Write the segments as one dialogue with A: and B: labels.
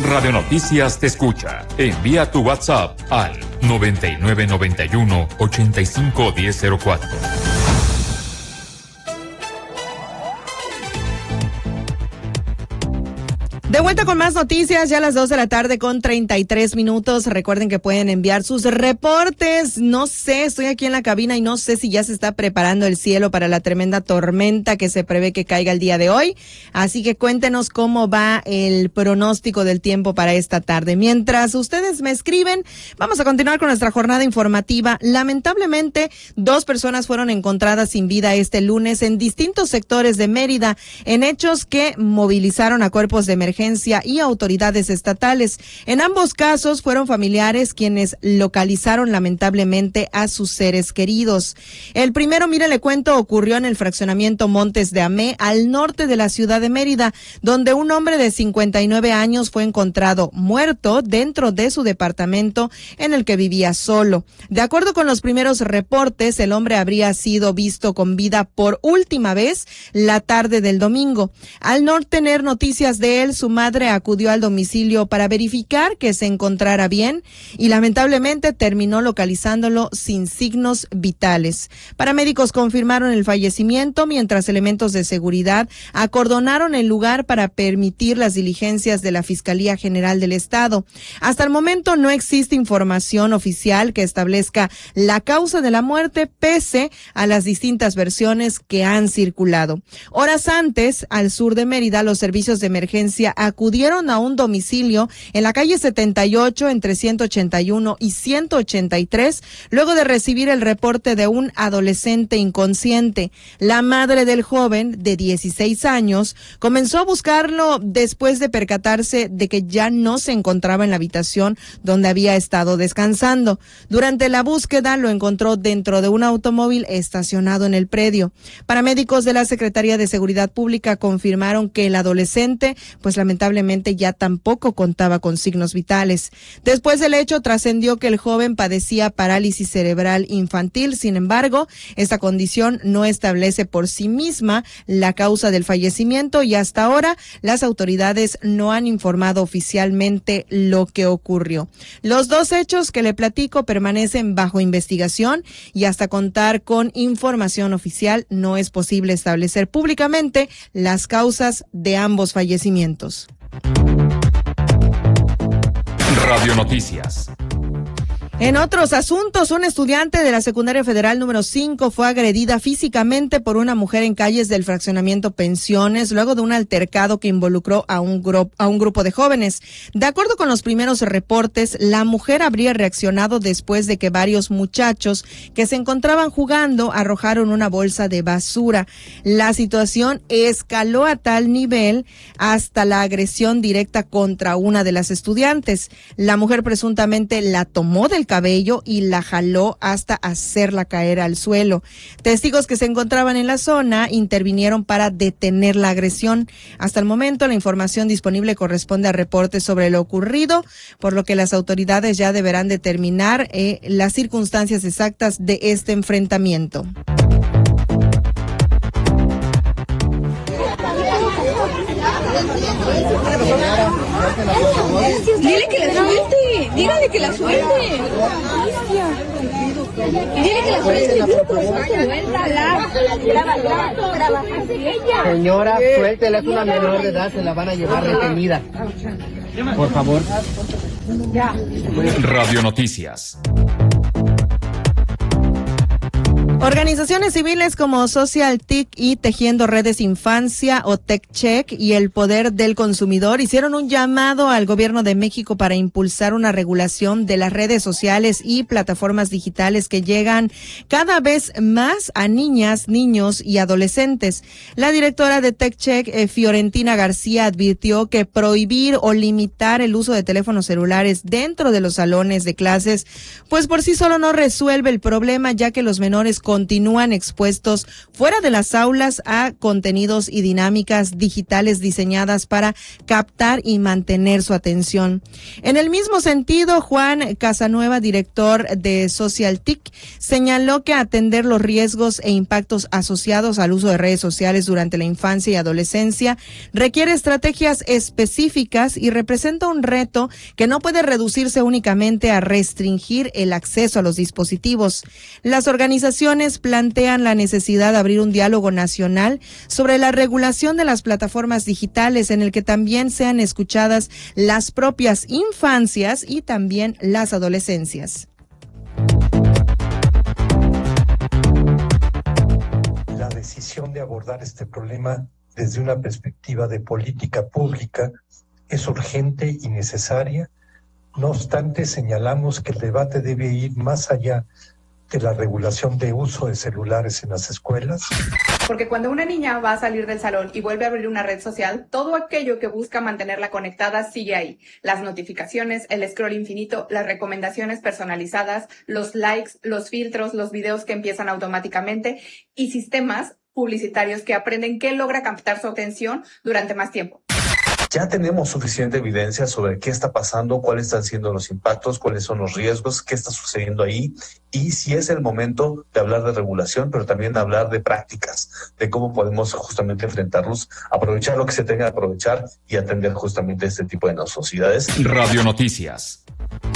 A: Radio Noticias te escucha. Envía tu WhatsApp al 9991-851004.
B: De vuelta con más noticias, ya a las 2:33 p.m. Recuerden que pueden enviar sus reportes. No sé, estoy aquí en la cabina y no sé si ya se está preparando el cielo para la tremenda tormenta que se prevé que caiga el día de hoy. Así que cuéntenos cómo va el pronóstico del tiempo para esta tarde. Mientras ustedes me escriben, vamos a continuar con nuestra jornada informativa. Lamentablemente, 2 personas fueron encontradas sin vida este lunes en distintos sectores de Mérida, en hechos que movilizaron a cuerpos de emergencia y autoridades estatales. En ambos casos fueron familiares quienes localizaron lamentablemente a sus seres queridos. El primero, mire, le cuento, ocurrió en el fraccionamiento Montes de Amé, al norte de la ciudad de Mérida, donde un hombre de 59 años fue encontrado muerto dentro de su departamento en el que vivía solo. De acuerdo con los primeros reportes, el hombre habría sido visto con vida por última vez la tarde del domingo. Al no tener noticias de él, su madre acudió al domicilio para verificar que se encontrara bien y lamentablemente terminó localizándolo sin signos vitales. Paramédicos confirmaron el fallecimiento, mientras elementos de seguridad acordonaron el lugar para permitir las diligencias de la Fiscalía General del Estado. Hasta el momento no existe información oficial que establezca la causa de la muerte, pese a las distintas versiones que han circulado. Horas antes, al sur de Mérida, los servicios de emergencia acudieron a un domicilio en la calle 78 entre 181 y 183, luego de recibir el reporte de un adolescente inconsciente. La madre del joven, de 16 años, comenzó a buscarlo después de percatarse de que ya no se encontraba en la habitación donde había estado descansando. Durante la búsqueda lo encontró dentro de un automóvil estacionado en el predio. Paramédicos de la Secretaría de Seguridad Pública confirmaron que el adolescente, pues lamentablemente ya tampoco contaba con signos vitales. Después del hecho, trascendió que el joven padecía parálisis cerebral infantil. Sin embargo, esta condición no establece por sí misma la causa del fallecimiento y hasta ahora las autoridades no han informado oficialmente lo que ocurrió. Los 2 hechos que le platico permanecen bajo investigación y hasta contar con información oficial no es posible establecer públicamente las causas de ambos fallecimientos.
A: Radio Noticias.
B: En otros asuntos, un estudiante de la Secundaria Federal número 5 fue agredida físicamente por una mujer en calles del fraccionamiento Pensiones, luego de un altercado que involucró a un grupo de jóvenes. De acuerdo con los primeros reportes, la mujer habría reaccionado después de que varios muchachos que se encontraban jugando arrojaron una bolsa de basura. La situación escaló a tal nivel hasta la agresión directa contra una de las estudiantes. La mujer presuntamente la tomó del cabello y la jaló hasta hacerla caer al suelo. Testigos que se encontraban en la zona intervinieron para detener la agresión. Hasta el momento, la información disponible corresponde a reportes sobre lo ocurrido, por lo que las autoridades ya deberán determinar las circunstancias exactas de este enfrentamiento.
C: Dile que la suelte, dígale que la suelte. Dile que la suelte,
D: Señora, suéltela, es una menor de edad, se la van a llevar retenida. Por favor.
A: Radio Noticias.
B: Organizaciones civiles como Social TIC y Tejiendo Redes Infancia o TechCheck y el Poder del Consumidor hicieron un llamado al gobierno de México para impulsar una regulación de las redes sociales y plataformas digitales que llegan cada vez más a niñas, niños y adolescentes. La directora de TechCheck, Fiorentina García, advirtió que prohibir o limitar el uso de teléfonos celulares dentro de los salones de clases, pues por sí solo no resuelve el problema, ya que los menores corren continúan expuestos fuera de las aulas a contenidos y dinámicas digitales diseñadas para captar y mantener su atención. En el mismo sentido, Juan Casanueva, director de SocialTIC, señaló que atender los riesgos e impactos asociados al uso de redes sociales durante la infancia y adolescencia requiere estrategias específicas y representa un reto que no puede reducirse únicamente a restringir el acceso a los dispositivos. Las organizaciones plantean la necesidad de abrir un diálogo nacional sobre la regulación de las plataformas digitales en el que también sean escuchadas las propias infancias y también las adolescencias.
E: La decisión de abordar este problema desde una perspectiva de política pública es urgente y necesaria. No obstante, señalamos que el debate debe ir más allá de la regulación de uso de celulares en las escuelas.
F: Porque cuando una niña va a salir del salón y vuelve a abrir una red social, todo aquello que busca mantenerla conectada sigue ahí. Las notificaciones, el scroll infinito, las recomendaciones personalizadas, los likes, los filtros, los videos que empiezan automáticamente y sistemas publicitarios que aprenden qué logra captar su atención durante más tiempo.
G: Ya tenemos suficiente evidencia sobre qué está pasando, cuáles están siendo los impactos, cuáles son los riesgos, qué está sucediendo ahí y si es el momento de hablar de regulación, pero también de hablar de prácticas, de cómo podemos justamente enfrentarlos, aprovechar lo que se tenga que aprovechar y atender justamente este tipo de necesidades.
A: Radio Noticias.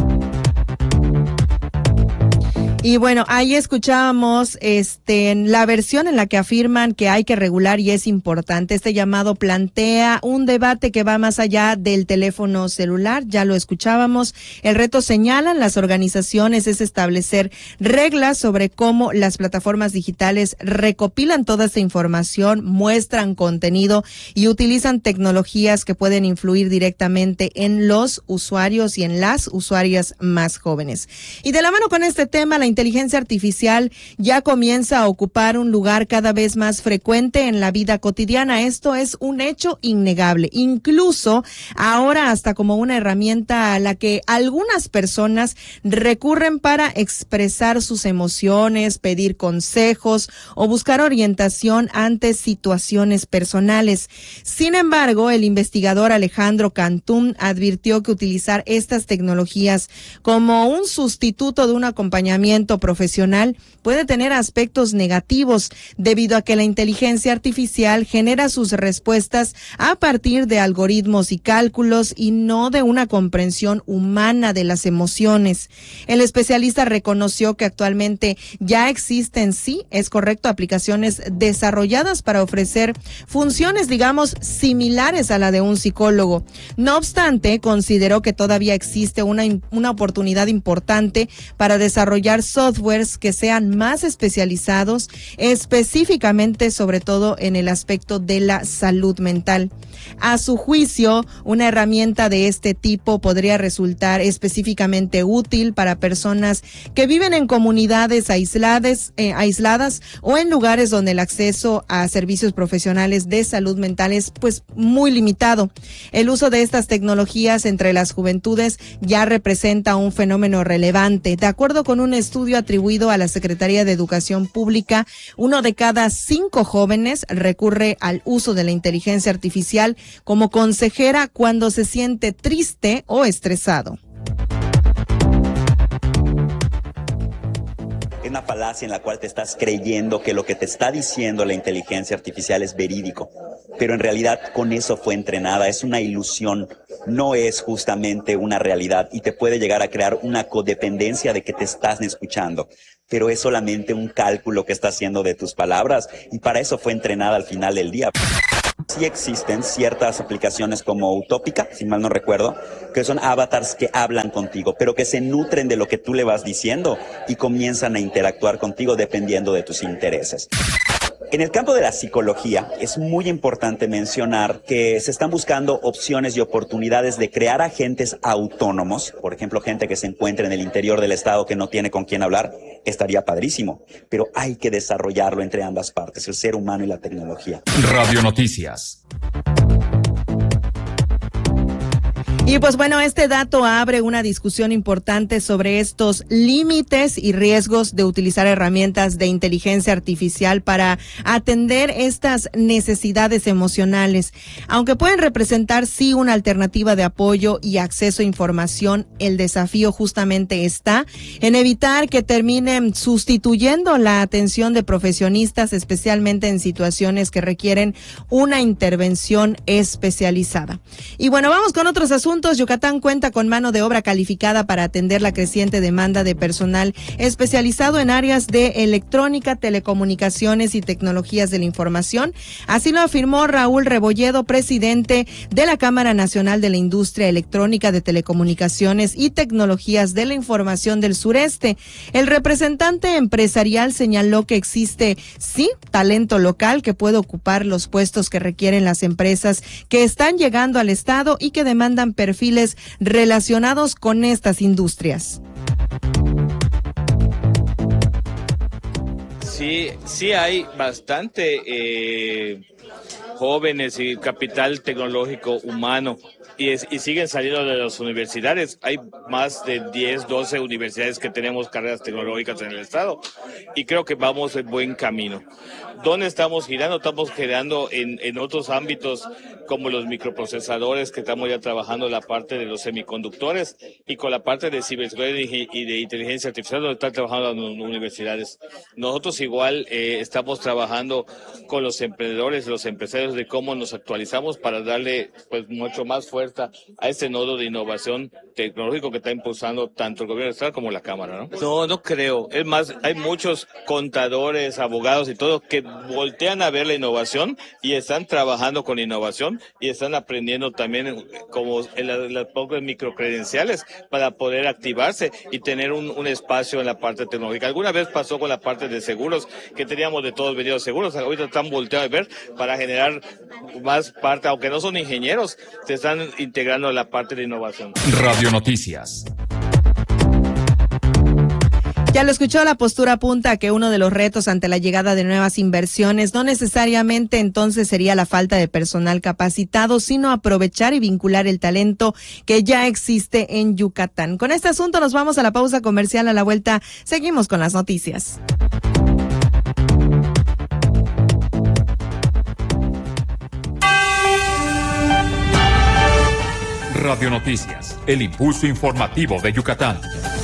B: Y bueno, ahí escuchábamos la versión en la que afirman que hay que regular y es importante. Este llamado plantea un debate que va más allá del teléfono celular, ya lo escuchábamos. El reto, señalan las organizaciones, es establecer reglas sobre cómo las plataformas digitales recopilan toda esta información, muestran contenido y utilizan tecnologías que pueden influir directamente en los usuarios y en las usuarias más jóvenes. Y de la mano con este tema, la inteligencia artificial ya comienza a ocupar un lugar cada vez más frecuente en la vida cotidiana. Esto es un hecho innegable. Incluso ahora hasta como una herramienta a la que algunas personas recurren para expresar sus emociones, pedir consejos o buscar orientación ante situaciones personales. Sin embargo, el investigador Alejandro Cantún advirtió que utilizar estas tecnologías como un sustituto de un acompañamiento profesional puede tener aspectos negativos debido a que la inteligencia artificial genera sus respuestas a partir de algoritmos y cálculos y no de una comprensión humana de las emociones. El especialista reconoció que actualmente ya existen, sí, es correcto, aplicaciones desarrolladas para ofrecer funciones, digamos, similares a la de un psicólogo. No obstante, consideró que todavía existe una oportunidad importante para desarrollar softwares que sean más especializados, específicamente sobre todo en el aspecto de la salud mental. A su juicio, una herramienta de este tipo podría resultar específicamente útil para personas que viven en comunidades aisladas o en lugares donde el acceso a servicios profesionales de salud mental es pues muy limitado. El uso de estas tecnologías entre las juventudes ya representa un fenómeno relevante. De acuerdo con un estudio atribuido a la Secretaría de Educación Pública, 1 de cada 5 jóvenes recurre al uso de la inteligencia artificial como consejera cuando se siente triste o estresado.
H: Es una falacia en la cual te estás creyendo que lo que te está diciendo la inteligencia artificial es verídico, pero en realidad con eso fue entrenada, es una ilusión, no es justamente una realidad y te puede llegar a crear una codependencia de que te estás escuchando, pero es solamente un cálculo que está haciendo de tus palabras y para eso fue entrenada al final del día. Sí existen ciertas aplicaciones como Utópica, si mal no recuerdo, que son avatars que hablan contigo, pero que se nutren de lo que tú le vas diciendo y comienzan a interactuar contigo dependiendo de tus intereses. En el campo de la psicología es muy importante mencionar que se están buscando opciones y oportunidades de crear agentes autónomos, por ejemplo, gente que se encuentre en el interior del estado que no tiene con quién hablar, estaría padrísimo, pero hay que desarrollarlo entre ambas partes, el ser humano y la tecnología.
A: Radio Noticias.
B: Y pues bueno, este dato abre una discusión importante sobre estos límites y riesgos de utilizar herramientas de inteligencia artificial para atender estas necesidades emocionales. Aunque pueden representar sí una alternativa de apoyo y acceso a información, el desafío justamente está en evitar que terminen sustituyendo la atención de profesionistas, especialmente en situaciones que requieren una intervención especializada. Y bueno, vamos con otros asuntos. Yucatán cuenta con mano de obra calificada para atender la creciente demanda de personal especializado en áreas de electrónica, telecomunicaciones y tecnologías de la información. Así lo afirmó Raúl Rebolledo, presidente de la Cámara Nacional de la Industria Electrónica, de Telecomunicaciones y Tecnologías de la Información del Sureste. El representante empresarial señaló que existe, sí, talento local que puede ocupar los puestos que requieren las empresas que están llegando al estado y que demandan perfiles relacionados con estas industrias.
I: Sí hay bastante jóvenes y capital tecnológico humano y siguen saliendo de las universidades. Hay más de 10, 12 universidades que tenemos carreras tecnológicas en el estado y creo que vamos en buen camino. ¿Dónde estamos girando? Estamos girando en otros ámbitos como los microprocesadores, que estamos ya trabajando la parte de los semiconductores, y con la parte de ciberseguridad y de inteligencia artificial, donde están trabajando las universidades. Nosotros igual estamos trabajando con los emprendedores, los empresarios, de cómo nos actualizamos para darle pues mucho más fuerza a este nodo de innovación tecnológico que está impulsando tanto el gobierno estatal como la Cámara, ¿no? No creo. Es más, hay muchos contadores, abogados y todo que voltean a ver la innovación y están trabajando con innovación y están aprendiendo también como las propias microcredenciales para poder activarse y tener un espacio en la parte tecnológica. Alguna vez pasó con la parte de seguros, que teníamos de todos venidos seguros, ahorita están volteando a ver para generar más parte, aunque no son ingenieros, se están integrando a la parte de innovación.
A: Radio Noticias.
B: Ya lo escuchó, la postura apunta a que uno de los retos ante la llegada de nuevas inversiones no necesariamente entonces sería la falta de personal capacitado, sino aprovechar y vincular el talento que ya existe en Yucatán. Con este asunto nos vamos a la pausa comercial. A la vuelta seguimos con las noticias.
A: Radio Noticias, el impulso informativo de Yucatán.